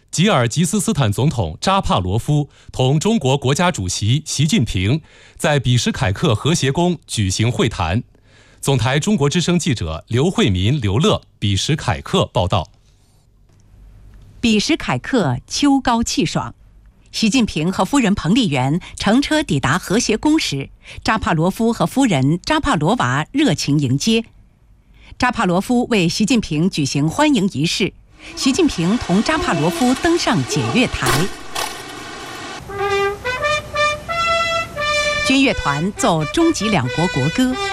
吉尔吉斯斯坦总统扎帕罗夫同中国国家主席习近平在比什凯克和谐宫举行会谈。总台中国之声记者刘慧民、刘乐比什凯克报道。 比什凯克秋高气爽，习近平和夫人彭丽媛乘车抵达和谐宫时，扎帕罗夫和夫人扎帕罗娃热情迎接。扎帕罗夫为习近平举行欢迎仪式，习近平同扎帕罗夫登上检阅台，军乐团奏中吉两国国歌，